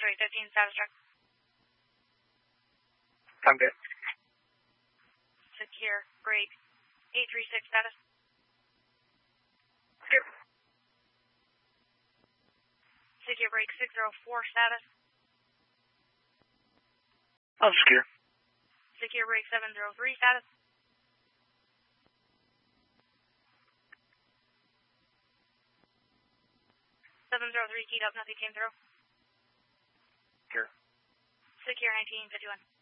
815 status check. I'm good. Secure, break, 836 status. Secure. Secure, break, 604 status. I'm secure. Secure, break, 703 status. Keyed up, nothing came through. Secure. Secure 1951.